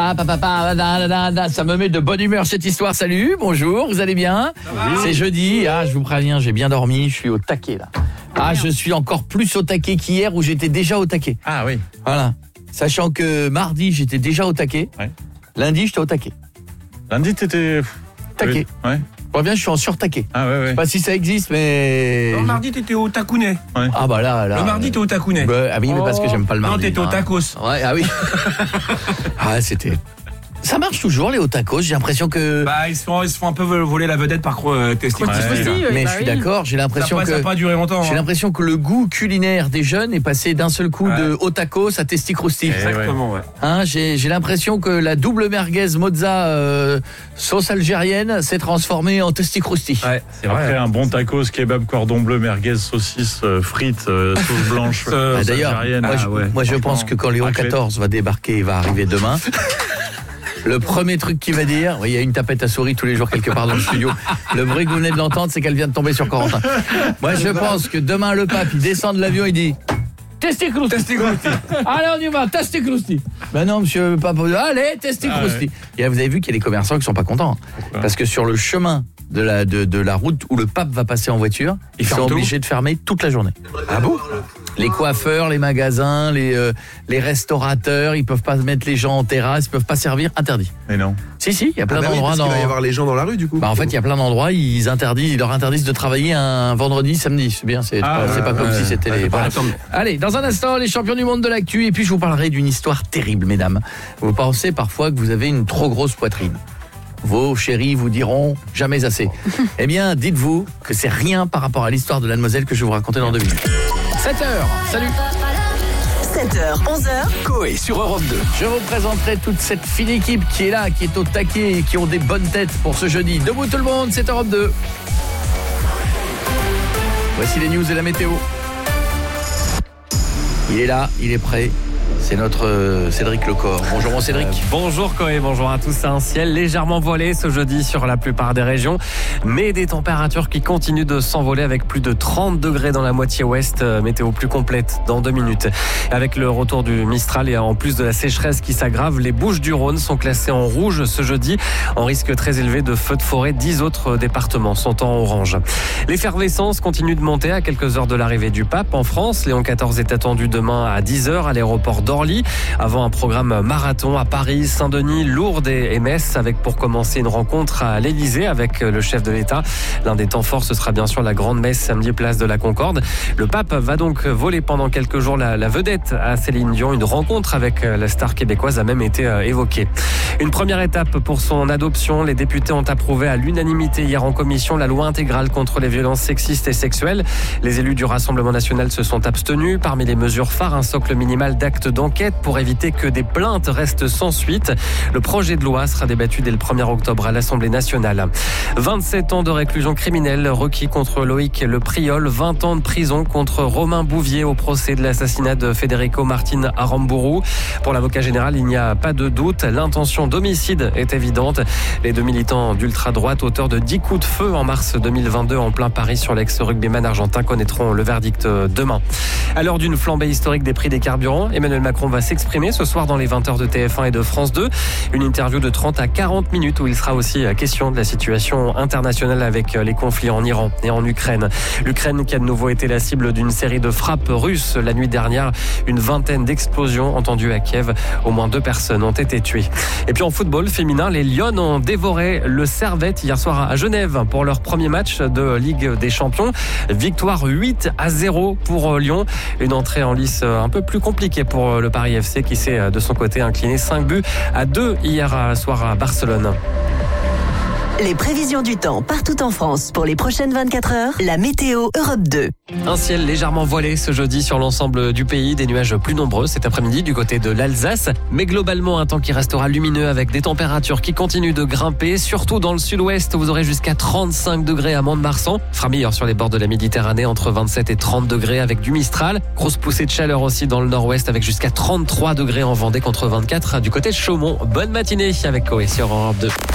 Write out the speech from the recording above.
Ça me met de bonne humeur cette histoire. Salut, bonjour, vous allez bien? C'est jeudi, je vous préviens, j'ai bien dormi, je suis au taquet là. Je suis encore plus au taquet qu'hier où j'étais déjà au taquet. Ah oui. Voilà. Sachant que mardi, j'étais déjà au taquet. Ouais. Lundi, j'étais au taquet. Lundi, t'étais... Taquet. Ouais. Je reviens, je suis en surtaquet. Ah ouais. Je sais pas si ça existe, mais... Le mardi, t'étais au takounet. Ouais. Ah bah là... Le mardi, t'es au takounet. Oui, mais parce que j'aime pas le mardi. Non, t'étais au tacos. Ouais, oui. C'était... Ça marche toujours les Otakos, j'ai l'impression que... Ils se font un peu voler la vedette par Testicos. Mais je suis d'accord, j'ai l'impression que... Ça n'a pas duré longtemps. J'ai l'impression que le goût culinaire des jeunes est passé d'un seul coup de Otakos à Testicrousti. Exactement, ouais. J'ai l'impression que la double merguez mozza sauce algérienne s'est transformée en Testicrousti. Ouais, c'est vrai. Après un bon tacos, kebab, cordon bleu, merguez, saucisse, frites, sauce blanche, sauce d'ailleurs, algérienne. Moi je pense que quand Léon XIV va débarquer, il va arriver demain... Le premier truc qu'il va dire, il y a une tapette à souris tous les jours quelque part dans le studio. Le bruit que vous venez de l'entendre, c'est qu'elle vient de tomber sur Corentin. Moi, je pense que demain, le pape, il descend de l'avion, il dit Testicrousti. Allez, on y va, Testicrousti. Ben non, monsieur le pape, allez, Testicrousti. Et vous avez vu qu'il y a des commerçants qui sont pas contents. Parce que sur le chemin de la route où le pape va passer en voiture, ils sont obligés de fermer toute la journée. Ah bon? Les coiffeurs, les magasins, les restaurateurs, ils peuvent pas mettre les gens en terrasse, ils peuvent pas servir, interdit. Mais non. Si, il y a plein d'endroits parce qu'il va y avoir les gens dans la rue du coup. En fait, il y a plein d'endroits, ils leur interdisent de travailler un vendredi, samedi. C'est bien, c'est pas comme si c'était les... Voilà. Allez, dans un instant, les champions du monde de l'actu, et puis je vous parlerai d'une histoire terrible, mesdames. Vous pensez parfois que vous avez une trop grosse poitrine. Vos chéris vous diront jamais assez. Eh bien, dites-vous que c'est rien par rapport à l'histoire de la demoiselle que je vais vous raconter dans 2 minutes. 7h, salut. 7h, 11h. Coé sur Europe 2. Je vous présenterai toute cette fine équipe qui est là, qui est au taquet et qui ont des bonnes têtes pour ce jeudi. Debout tout le monde, c'est Europe 2. Voici les news et la météo. Il est là, il est prêt. C'est notre Cédric Lecor. Bonjour mon Cédric. Bonjour Coé, bonjour à tous. C'est un ciel légèrement voilé ce jeudi sur la plupart des régions, mais des températures qui continuent de s'envoler avec plus de 30 degrés dans la moitié ouest. Météo plus complète dans 2 minutes. Avec le retour du Mistral et en plus de la sécheresse qui s'aggrave, les Bouches-du-Rhône sont classées en rouge ce jeudi, en risque très élevé de feux de forêt. 10 autres départements sont en orange. L'effervescence continue de monter à quelques heures de l'arrivée du pape en France. Léon XIV est attendu demain à 10h à l'aéroport d'Orly, avant un programme marathon à Paris, Saint-Denis, Lourdes et Metz, avec pour commencer une rencontre à l'Élysée avec le chef de l'État. L'un des temps forts, ce sera bien sûr la grande messe samedi place de la Concorde. Le pape va donc voler pendant quelques jours la vedette à Céline Dion. Une rencontre avec la star québécoise a même été évoquée. Une première étape pour son adoption. Les députés ont approuvé à l'unanimité hier en commission la loi intégrale contre les violences sexistes et sexuelles. Les élus du Rassemblement national se sont abstenus. Parmi les mesures phares, un socle minimal d'actes d'enquête pour éviter que des plaintes restent sans suite. Le projet de loi sera débattu dès le 1er octobre à l'Assemblée nationale. 27 ans de réclusion criminelle requis contre Loïc Le Priol, 20 ans de prison contre Romain Bouvier au procès de l'assassinat de Federico Martin Aramburu. Pour l'avocat général, il n'y a pas de doute, l'intention d'homicide est évidente. Les 2 militants d'ultra-droite, auteurs de 10 coups de feu en mars 2022 en plein Paris sur l'ex-rugbyman argentin, connaîtront le verdict demain. À l'heure d'une flambée historique des prix des carburants, Emmanuel Macron va s'exprimer ce soir dans les 20h de TF1 et de France 2. Une interview de 30 à 40 minutes où il sera aussi question de la situation internationale avec les conflits en Iran et en Ukraine. L'Ukraine qui a de nouveau été la cible d'une série de frappes russes la nuit dernière. Une vingtaine d'explosions entendues à Kiev. Au moins 2 personnes ont été tuées. Et puis en football féminin, les Lyonnes ont dévoré le Servette hier soir à Genève pour leur premier match de Ligue des Champions. Victoire 8-0 pour Lyon. Une entrée en lice un peu plus compliquée pour le Paris FC qui s'est de son côté incliné 5-2 hier soir à Barcelone. Les prévisions du temps partout en France pour les prochaines 24 heures. La météo Europe 2. Un ciel légèrement voilé ce jeudi sur l'ensemble du pays. Des nuages plus nombreux cet après-midi du côté de l'Alsace. Mais globalement, un temps qui restera lumineux avec des températures qui continuent de grimper. Surtout dans le sud-ouest, vous aurez jusqu'à 35 degrés à Mont-de-Marsan. Fera meilleur sur les bords de la Méditerranée entre 27 et 30 degrés avec du Mistral. Grosse poussée de chaleur aussi dans le nord-ouest avec jusqu'à 33 degrés en Vendée contre 24 du côté de Chaumont. Bonne matinée avec Coé sur Europe 2.